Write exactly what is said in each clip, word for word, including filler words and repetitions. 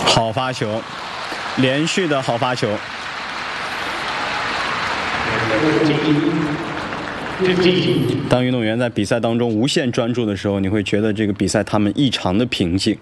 好发球，连续的好发球。当运动员在比赛当中无限专注的时候，你会觉得这个比赛他们异常的平静。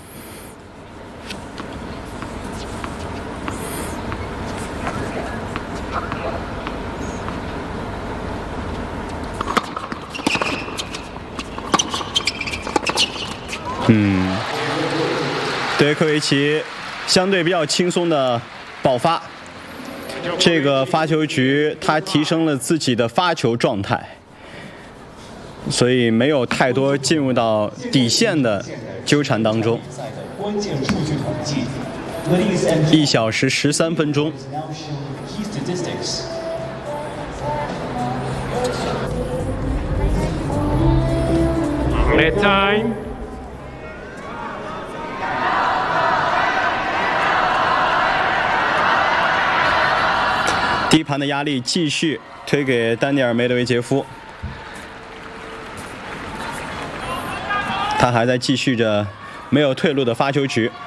嗯，德科维奇相对比较轻松的爆发，这个发球局他提升了自己的发球状态，所以没有太多进入到底线的纠缠当中。一小时十三分钟。 Red time。 第一盘的压力继续推给丹尼尔·梅德韦杰夫，他还在继续着没有退路的发球局。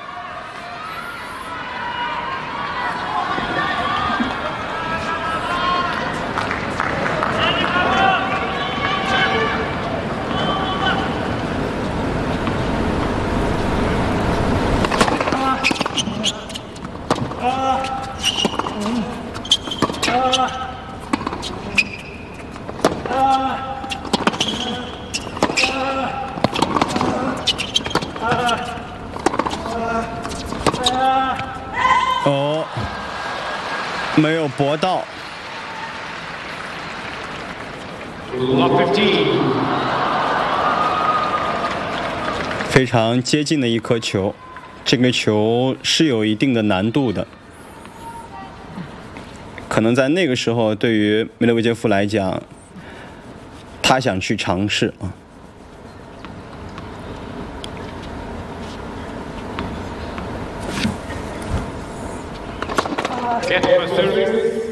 哦，没有搏到。非常接近的一颗球，这个球是有一定的难度的。可能在那个时候，对于梅德韦杰夫来讲，他想去尝试啊。 Get for service.